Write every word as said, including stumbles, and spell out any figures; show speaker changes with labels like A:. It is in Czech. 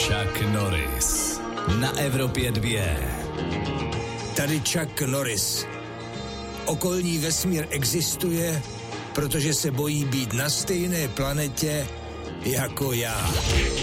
A: Chuck Norris na Evropě dvě.
B: Tady Chuck Norris. Okolní vesmír existuje, protože se bojí být na stejné planetě jako já.